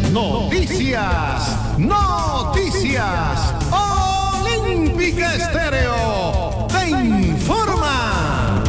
Noticias. Olímpica Estéreo te informa.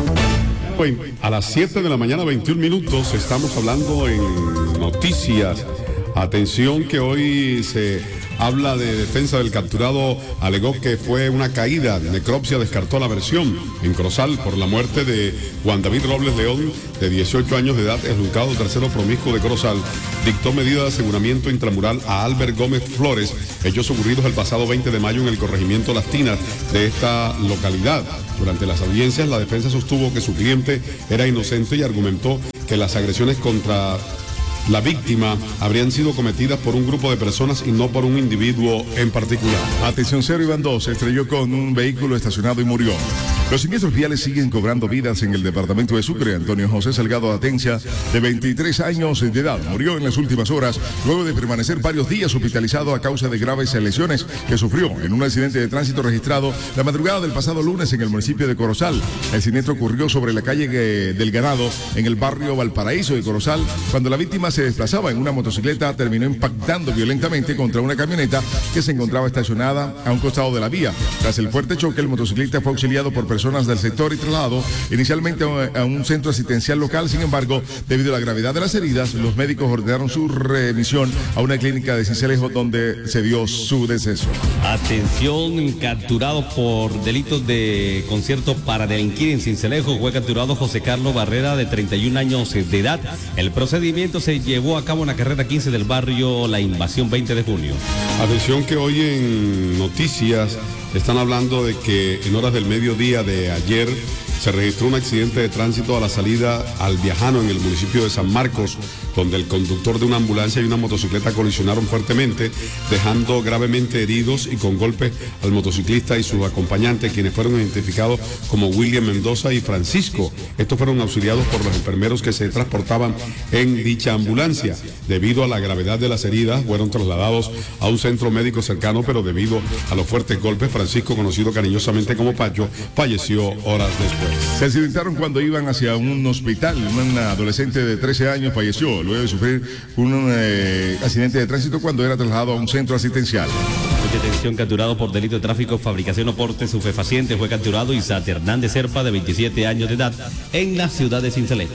A las 7 de la mañana, 21 minutos, estamos hablando en noticias. Atención que hoy se habla de defensa del capturado, alegó que fue una caída, necropsia descartó la versión en Corozal por la muerte de Juan David Robles León, de 18 años de edad, el juzgado tercero promiscuo de Corozal dictó medida de aseguramiento intramural a Albert Gómez Flores, hechos ocurridos el pasado 20 de mayo en el corregimiento Las Tinas de esta localidad. Durante las audiencias, la defensa sostuvo que su cliente era inocente y argumentó que las agresiones contra la víctima habrían sido cometidas por un grupo de personas y no por un individuo en particular. Atención, 0 Iván 2 se estrelló con un vehículo estacionado y murió. Los siniestros viales siguen cobrando vidas en el departamento de Sucre. Antonio José Salgado Atencia, de 23 años de edad, murió en las últimas horas luego de permanecer varios días hospitalizado a causa de graves lesiones que sufrió en un accidente de tránsito registrado la madrugada del pasado lunes en el municipio de Corozal. El siniestro ocurrió sobre la calle del Ganado en el barrio Valparaíso de Corozal. Cuando la víctima se desplazaba en una motocicleta, terminó impactando violentamente contra una camioneta que se encontraba estacionada a un costado de la vía. Tras el fuerte choque, el motociclista fue auxiliado por personas del sector y trasladado inicialmente a un centro asistencial local. Sin embargo, debido a la gravedad de las heridas, los médicos ordenaron su remisión a una clínica de Sincelejo donde se dio su deceso. Atención, capturado por delitos de concierto para delinquir en Sincelejo, fue capturado José Carlos Barrera, de 31 años de edad. El procedimiento se llevó a cabo en la carrera 15 del barrio La Invasión, 20 de junio. Atención que hoy en noticias están hablando de que en horas del mediodía de ayer se registró un accidente de tránsito a la salida al Viajano en el municipio de San Marcos, donde el conductor de una ambulancia y una motocicleta colisionaron fuertemente, dejando gravemente heridos y con golpes al motociclista y sus acompañantes, quienes fueron identificados como William Mendoza y Francisco. Estos fueron auxiliados por los enfermeros que se transportaban en dicha ambulancia. Debido a la gravedad de las heridas, fueron trasladados a un centro médico cercano, pero debido a los fuertes golpes, Francisco, conocido cariñosamente como Pacho, falleció horas después. Se accidentaron cuando iban hacia un hospital. Una adolescente de 13 años falleció luego de sufrir un accidente de tránsito cuando era trasladado a un centro asistencial. Detención, capturado por delito de tráfico, fabricación o porte estupefaciente, fue capturado Isaac Hernández Serpa, de 27 años de edad, en la ciudad de Sincelejo.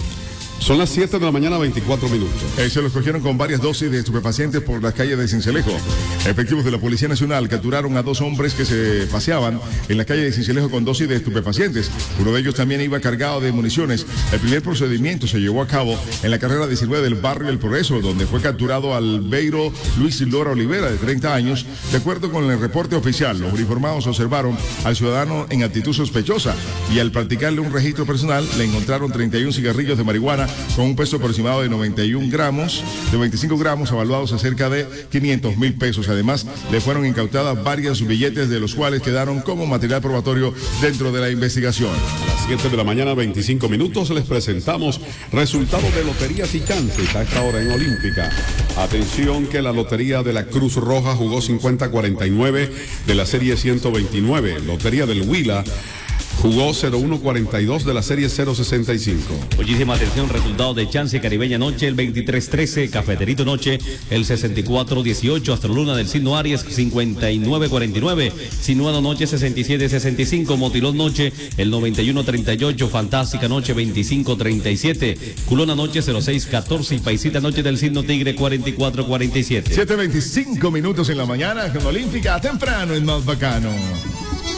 Son las 7 de la mañana, 24 minutos. Se los cogieron con varias dosis de estupefacientes por las calles de Sincelejo. Efectivos de la Policía Nacional capturaron a 2 hombres que se paseaban en la calle de Sincelejo con dosis de estupefacientes. Uno de ellos también iba cargado de municiones. El primer procedimiento se llevó a cabo en la carrera 19 del barrio El Progreso, donde fue capturado Albeiro Luis Lora Olivera, de 30 años. De acuerdo con el reporte oficial, los uniformados observaron al ciudadano en actitud sospechosa y al practicarle un registro personal le encontraron 31 cigarrillos de marihuana con un peso aproximado de 91 gramos, de 25 gramos, avaluados a cerca de 500,000 pesos. Además, le fueron incautadas varios billetes, de los cuales quedaron como material probatorio dentro de la investigación. A las 7 de la mañana, 25 minutos, les presentamos resultados de loterías y chances a esta hora en Olímpica. Atención que la lotería de la Cruz Roja jugó 50-49 de la serie 129. Lotería del Huila jugó 0142 de la serie 065. Muchísima atención, resultados de Chance Caribeña Noche, el 23-13, Cafeterito Noche, el 64-18, Astroluna del signo Aries, 59-49, Sinuado Noche, 67-65, Motilón Noche, el 91-38, Fantástica Noche, 25-37, Culona Noche, 06-14 y Paisita Noche del signo Tigre, 44-47. 7:25 minutos en la mañana con Olímpica, temprano es más bacano.